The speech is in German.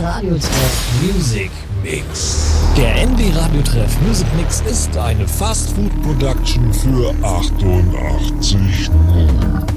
Radiotreff Music Mix. Der NB Radiotreff Music Mix ist eine Fast Food Production für 88.0.